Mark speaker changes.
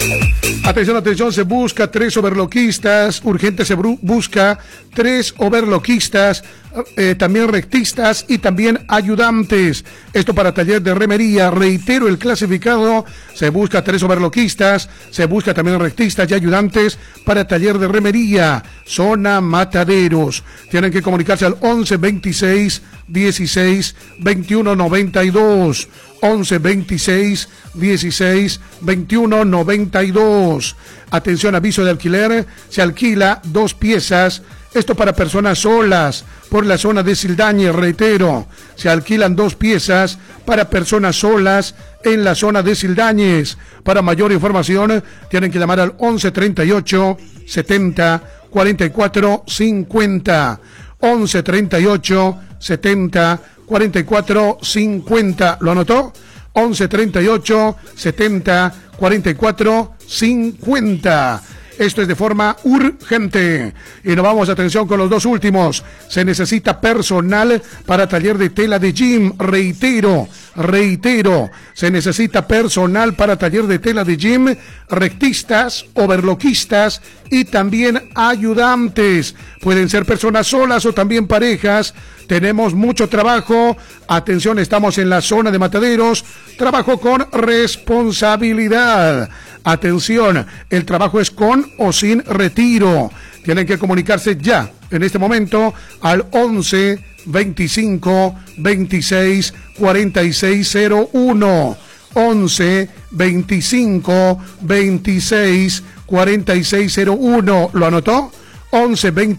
Speaker 1: Atención, atención, se busca 3 overloquistas, urgente se busca 3 overloquistas, también rectistas y también ayudantes. Esto para taller de remería. Reitero el clasificado: se busca 3 overloquistas, se busca también rectistas y ayudantes para taller de remería, zona Mataderos. Tienen que comunicarse al 11 26 16 21 92. 11 26 16 21 92. Atención, aviso de alquiler: se alquila 2 piezas. Esto para personas solas por la zona de Sildañez. Reitero, se alquilan 2 piezas para personas solas en la zona de Sildañez. Para mayor información tienen que llamar al 11 38 70 44 50. 11 38 70 44 50. ¿Lo anotó? 11 38 70 44 50. Esto es de forma urgente. Y nos vamos, atención, con los 2 últimos. Se necesita personal para taller de tela de gym. Reitero, se necesita personal para taller de tela de gym, rectistas, overloquistas y también ayudantes. Pueden ser personas solas o también parejas. Tenemos mucho trabajo. Atención, estamos en la zona de Mataderos. Trabajo con responsabilidad. Atención, el trabajo es con o sin retiro. Tienen que comunicarse ya, en este momento, al 11 25 26 46 01. 11 25 26 46 01. ¿Lo anotó? 11 25